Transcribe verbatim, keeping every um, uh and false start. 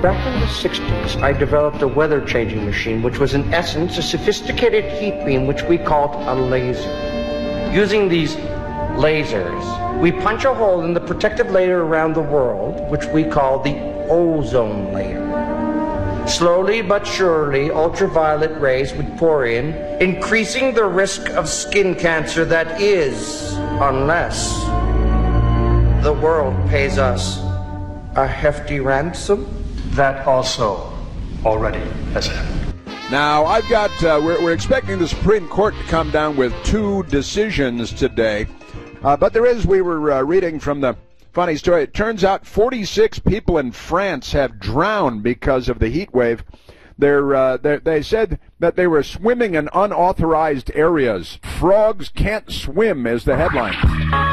Back in the sixties, I developed a weather-changing machine, which was in essence a sophisticated heat beam, which we called a laser. Using these lasers, we punch a hole in the protective layer around the world, which we call the ozone layer. Slowly but surely, ultraviolet rays would pour in, increasing the risk of skin cancer that is, unless the world pays us a hefty ransom. That also already has happened. Now, I've got, uh, we're, we're expecting the Supreme Court to come down with two decisions today. Uh, but there is, we were uh, reading from the funny story. It turns out forty-six people in France have drowned because of the heat wave. They're, uh, they're, they said that they were swimming in unauthorized areas. Frogs can't swim is the headline.